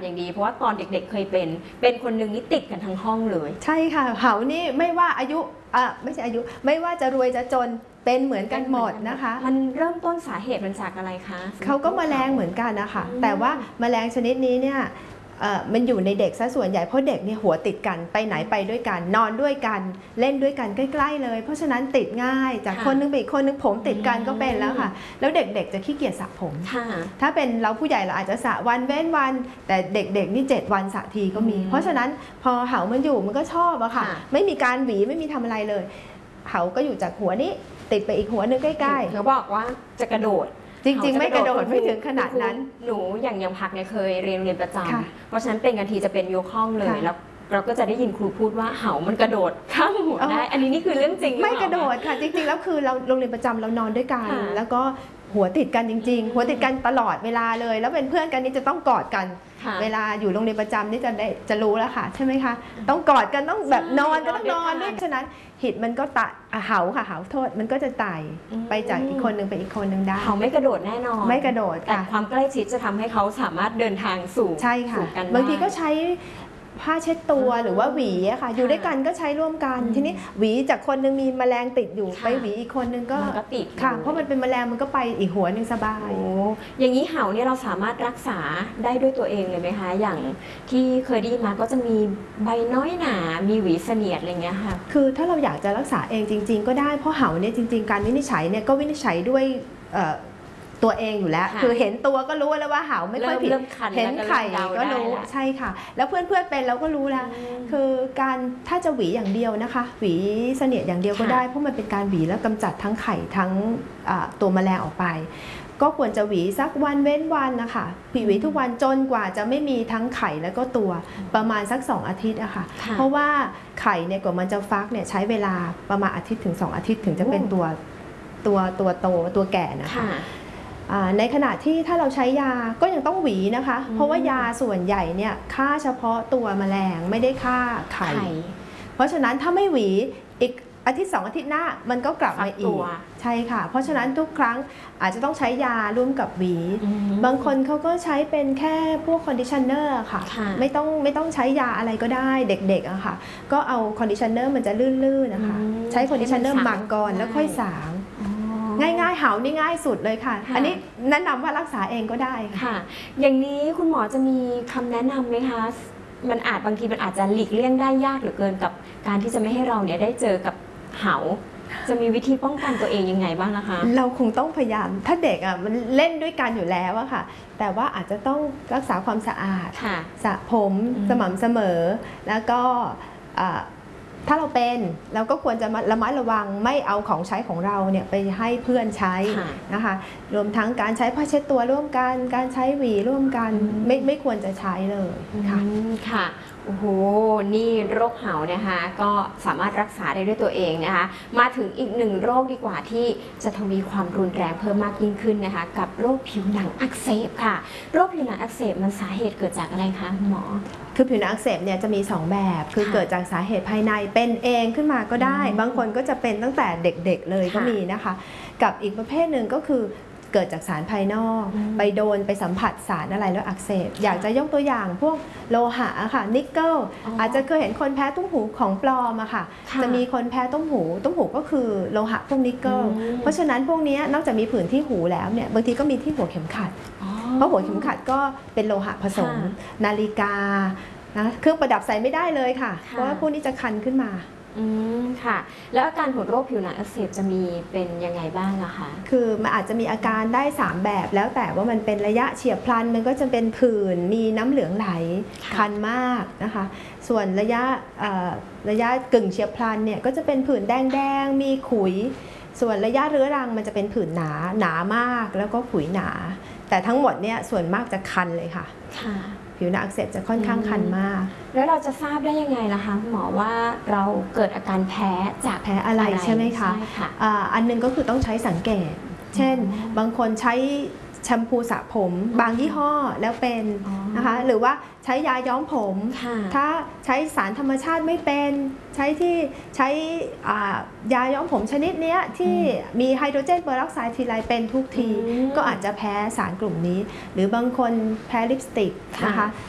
อย่างดีเพราะว่าตอนเด็กๆเคยเป็นคนหนึ่งนี่ติดกันทั้งห้องเลยใช่ค่ะเหานี่ไม่ว่าอายุไม่ใช่อายุไม่ว่าจะรวยจะจนเป็นเหมือนกันหมดนะคะมันเริ่มต้นสาเหตุมันจากอะไรคะเขาก็แมลงเหมือนกันนะคะแต่ว่าแมลงชนิดนี้เนี่ยมันอยู่ในเด็กซะส่วนใหญ่เพราะเด็กเนี่ยหัวติดกันไปไหนไปด้วยกันนอนด้วยกันเล่นด้วยกันใกล้ๆเลยเพราะฉะนั้นติดง่ายจากคนนึงไปอีกคนนึงผมติดกันก็เป็นแล้วค่ะแล้วเด็กๆจะขี้เกียจสระผมถ้าเป็นเราผู้ใหญ่เราอาจจะสระวันเว้นวันแต่เด็กๆนี่7 วันสระทีก็มีเพราะฉะนั้นพอเหามันอยู่มันก็ชอบอะค่ะไม่มีการหวีไม่มีทำอะไรเลยเหาก็อยู่จากหัวนี้ติดไปอีกหัวนึงใกล้ๆเขาบอกว่าจะกระโดดจริงๆไม่กระโดดไม่ถึงขนาดนั้นหนูอย่างพักเนี่ยเคยเรียนประจำเพราะฉะนั้นเป็นกันทีจะเป็นยกห้องเลยแล้วเราก็จะได้ยินครูพูดว่าเหามันกระโดดข้ามหัวได้อันนี้นี่คือเรื่องจริงไม่กระโดดค่ะจริงๆแล้วคือเราโรงเรียนประจำเรานอนด้วยกันแล้วก็หัวติดกันจริงๆหัวติดกันตลอดเวลาเลยแล้วเป็นเพื่อนกันนี่จะต้องกอดกันเวลาอยู่โรงเรียนประจำนี่จะรู้แล้วค่ะใช่ไหมคะต้องกอดกันต้องแบบนอนก็ต้องนอนด้วยฉะนั้นหิดมันก็เหาค่ะเหาโทษมันก็จะไต่ไปจากอีกคนหนึ่งไปอีกคนหนึ่งได้เขาไม่กระโดดแน่นอนไม่กระโดดแต่ความใกล้ชิดจะทำให้เขาสามารถเดินทางสู่ใช่ค่ะบางทีก็ใช้ผ้าเช็ดตัวหรือว่าหวีอะค่ะอยู่ด้วยกันก็ใช้ร่วมกันทีนี้หวีจากคนนึงมีแมลงติดอยู่ไปหวีอีกคนนึงก็ติดค่ะเพราะมันเป็นแมลงมันก็ไปอีกหัวนึงสบายอย่างนี้เหาเนี่ยเราสามารถรักษาได้ด้วยตัวเองเลยไหมคะอย่างที่เคยได้ยินมาก็จะมีใบน้อยหนามีหวีเสนียดอะไรเงี้ยค่ะคือถ้าเราอยากจะรักษาเองจริงๆก็ได้เพราะเหาเนี่ยจริงๆการวินิจฉัยเนี่ยก็วินิจฉัยด้วยตัวเองอยู่แล้วคือเห็นตัวก็รู้แล้วว่าเหาไม่ค่อยผิดเห็นไข่ก็รู้ใช่ค่ะแล้วเพื่อนๆเป็นเราก็รู้แล้วคือการถ้าจะหวีอย่างเดียวนะคะหวีเสนียดอย่างเดียวก็ได้เพราะมันเป็นการหวีแล้วกำจัดทั้งไข่ทั้งตัวแมลงออกไปก็ควรจะหวีสักวันเว้นวันนะคะหวีทุกวันจนกว่าจะไม่มีทั้งไข่แล้วก็ตัวประมาณสัก2 อาทิตย์อะค่ะเพราะว่าไข่เนี่ยกว่ามันจะฟักเนี่ยใช้เวลาประมาณอาทิตย์ถึง2 อาทิตย์ถึงจะเป็นตัวโตตัวแก่นะคะในขณะที่ถ้าเราใช้ยาก็ยังต้องหวีนะคะเพราะว่ายาส่วนใหญ่เนี่ยฆ่าเฉพาะตัวแมลงไม่ได้ฆ่าไข่เพราะฉะนั้นถ้าไม่หวีอีกอาทิตย์2 อาทิตย์หน้ามันก็กลับมาอีกใช่ค่ะเพราะฉะนั้นทุกครั้งอาจจะต้องใช้ยาร่วมกับหวีบางคนเขาก็ใช้เป็นแค่พวกคอนดิชเนอร์ค่ะไม่ต้องใช้ยาอะไรก็ได้เด็กๆอะค่ะก็เอาคอนดิชเนอร์มันจะลื่นๆนะคะใช้คอนดิชเนอร์หมักก่อนแล้วค่อยสางง่ายๆเหานี่ง่ายสุดเลยค่ะอันนี้แนะนำว่ารักษาเองก็ได้ค่ะอย่างนี้คุณหมอจะมีคำแนะนำไหมคะมันบางทีมันอาจจะหลีกเลี่ยงได้ยากเหลือเกินกับการที่จะไม่ให้เราเนี่ยได้เจอกับเหาจะมีวิธีป้องกันตัวเองยังไงบ้างนะคะเราคงต้องพยายามถ้าเด็กอ่ะมันเล่นด้วยกันอยู่แล้วอะค่ะแต่ว่าอาจจะต้องรักษาความสะอาดสระผมสม่ำเสมอแล้วก็ถ้าเราเป็นเราก็ควรจะระมัดระวังไม่เอาของใช้ของเราเนี่ยไปให้เพื่อนใช้นะคะรวมทั้งการใช้ผ้าเช็ดตัวร่วมกันการใช้หวีร่วมกันไม่ควรจะใช้เลยค่ะโอ้โหนี่โรคเหานะคะก็สามารถรักษาได้ด้วยตัวเองนะคะมาถึงอีก1 โรคดีกว่าที่จะทวีความรุนแรงเพิ่มมากยิ่งขึ้นนะคะกับโรคผิวหนังอักเสบค่ะโรคผิวหนังอักเสบมันสาเหตุเกิดจากอะไรคะหมอคือผิวหนังอักเสบเนี่ยจะมี2 แบบคือเกิดจากสาเหตุภายในเป็นเองขึ้นมาก็ได้บางคนก็จะเป็นตั้งแต่เด็กๆเลยก็มีนะคะกับอีกประเภทหนึ่งก็คือเกิดจากสารภายนอกไปสัมผัสสารอะไรแล้วอักเสบอยากจะยกตัวอย่างพวกโลหะค่ะนิกเกิลอาจจะเคยเห็นคนแพ้ตุ้มหูของปลอมอะค่ะจะมีคนแพ้ตุ้มหูก็คือโลหะพวกนิกเกิลเพราะฉะนั้นพวกนี้นอกจากมีผื่นที่หูแล้วเนี่ยบางทีก็มีที่หัวเข็มขัดเพราะหัวเข็มขัดก็เป็นโลหะผสมนาฬิกาเครื่องประดับใส่ไม่ได้เลยค่ะเพราะว่าพวกนี้จะคันขึ้นมาค่ะแล้วอาการของโรคผิวหนังอักเสบจะมีเป็นยังไงบ้างอะคะคือมันอาจจะมีอาการได้3 แบบแล้วแต่ว่ามันเป็นระยะเฉียบพลันมันก็จะเป็นผื่นมีน้ำเหลืองไหลคันมากนะคะส่วนระยะกึ่งเฉียบพลันเนี่ยก็จะเป็นผื่นแดงมีขุยส่วนระยะเรื้อรังมันจะเป็นผื่นหนามากแล้วก็ขุยหนาแต่ทั้งหมดเนี่ยส่วนมากจะคันเลยค่ะผิวหนังอักเสบจะค่อนข้างคันมากแล้วเราจะทราบได้ยังไงล่ะคะหมอว่าเราเกิดอาการแพ้จากแพ้อะไรใช่ไหมคะอันนึงก็คือต้องใช้สังเกตเช่นบางคนใช้แชมพูสระผมบางยี่ห้อแล้วเป็นนะคะหรือว่าใช้ยาย้อมผมถ้าใช้สารธรรมชาติไม่เป็นใช้ยาย้อมผมชนิดนี้ที่มีไฮโดรเจนเปอร์ออกไซด์ทีไรเป็นทุกทีก็อาจจะแพ้สารกลุ่มนี้หรือบางคนแพ้ลิปสติกนะคะ